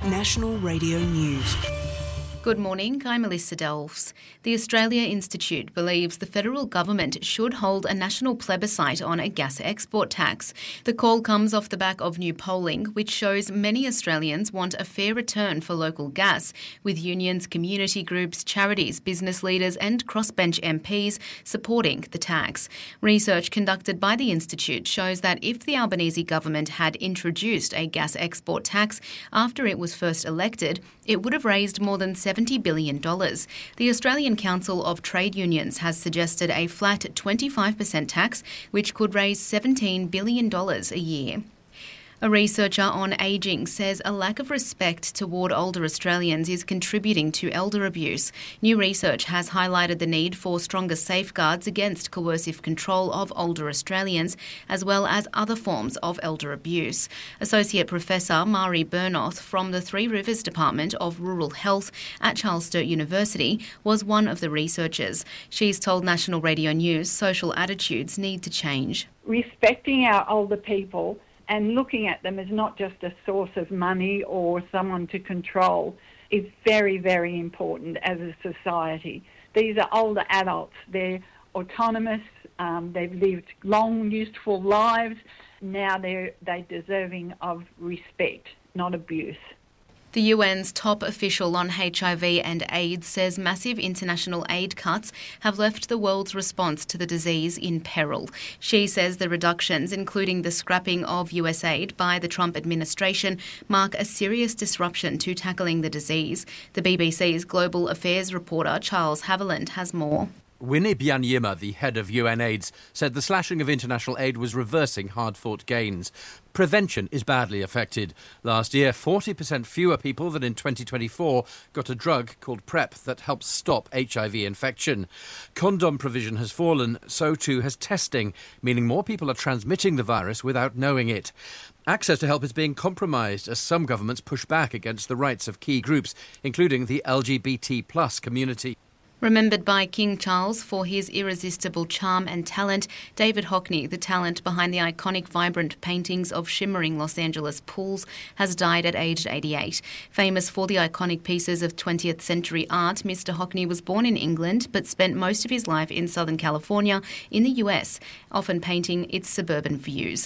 National Radio News. Good morning, I'm Melissa Delves. The Australia Institute believes the federal government should hold a national plebiscite on a gas export tax. The call comes off the back of new polling, which shows many Australians want a fair return for local gas, with unions, community groups, charities, business leaders and crossbench MPs supporting the tax. Research conducted by the Institute shows that if the Albanese government had introduced a gas export tax after it was first elected, it would have raised more than $70 billion. The Australian Council of Trade Unions has suggested a flat 25% tax, which could raise $17 billion a year. A researcher on ageing says a lack of respect toward older Australians is contributing to elder abuse. New research has highlighted the need for stronger safeguards against coercive control of older Australians, as well as other forms of elder abuse. Associate Professor Mari Bernoth from the Three Rivers Department of Rural Health at Charles Sturt University was one of the researchers. She's told National Radio News social attitudes need to change. Respecting our older people and looking at them as not just a source of money or someone to control is very, very important as a society. These are older adults. They're autonomous. They've lived long, useful lives. Now they're deserving of respect, not abuse. The UN's top official on HIV and AIDS says massive international aid cuts have left the world's response to the disease in peril. She says the reductions, including the scrapping of US aid by the Trump administration, mark a serious disruption to tackling the disease. The BBC's global affairs reporter Charles Haviland has more. Winnie Byanyima, the head of UNAIDS, said the slashing of international aid was reversing hard-fought gains. Prevention is badly affected. Last year, 40% fewer people than in 2024 got a drug called PrEP that helps stop HIV infection. Condom provision has fallen, so too has testing, meaning more people are transmitting the virus without knowing it. Access to help is being compromised as some governments push back against the rights of key groups, including the LGBT+ community. Remembered by King Charles for his irresistible charm and talent, David Hockney, the talent behind the iconic vibrant paintings of shimmering Los Angeles pools, has died at aged 88. Famous for the iconic pieces of 20th century art, Mr. Hockney was born in England but spent most of his life in Southern California in the US, often painting its suburban views.